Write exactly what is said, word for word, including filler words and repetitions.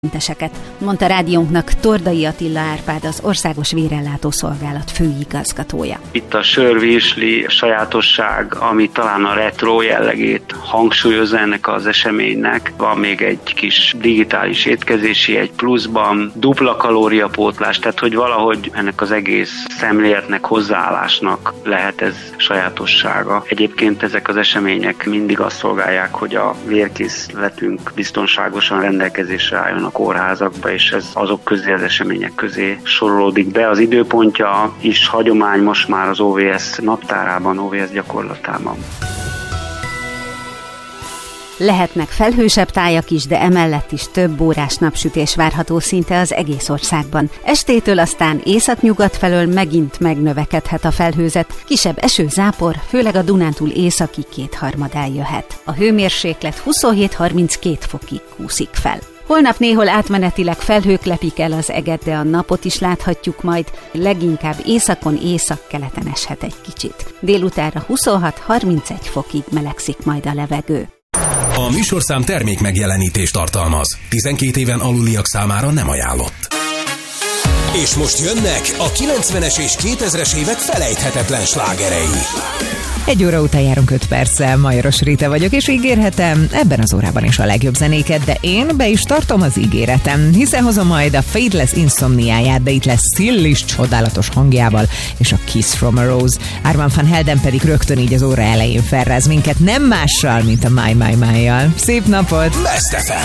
Menteseket, mondta rádiónknak Tordai Attila Árpád, az Országos Vérellátó Szolgálat főigazgatója. Itt a sörvirsli sajátosság, ami talán a retro jellegét hangsúlyozza ennek az eseménynek. Van még egy kis digitális étkezési egy pluszban, dupla kalóriapótlás, tehát hogy valahogy ennek az egész szemléletnek, hozzáállásnak lehet ez sajátossága. Egyébként ezek az események mindig azt szolgálják, hogy a vérkészletünk biztonságosan rendelkezésre álljon a kórházakba, és ez azok közé, az események közé sorolódik be. Az időpontja is hagyomány most már az o vé es naptárában, o vé es gyakorlatában. Lehetnek felhősebb tájak is, de emellett is több órás napsütés várható szinte az egész országban. Estétől aztán északnyugat felől megint megnövekedhet a felhőzet, kisebb esőzápor, főleg a Dunántúl északi kétharmadán jöhet. A hőmérséklet huszonhét-harminckét fokig kúszik fel. Holnap néhol átmenetileg felhők lepik el az eget, de a napot is láthatjuk majd, leginkább északon, északkeleten eshet egy kicsit. Délutánra huszonhat-harmincegy fokig melegszik majd a levegő. A műsorszám termék megjelenítést tartalmaz. tizenkét éven aluliak számára nem ajánlott. És most jönnek a kilencvenes és kétezres évek felejthetetlen slágerei. Egy óra után járunk öt perccel, Majoros Rita vagyok, és ígérhetem, ebben az órában is a legjobb zenéket, de én be is tartom az ígéretem, hiszen hozom majd a Faithless Insomniáját, de itt lesz Szillis csodálatos hangjával, és a Kiss from a Rose. Armand van Helden pedig rögtön így az óra elején felráz minket, nem mással, mint a My My My-jal. Szép napot! Best ef em.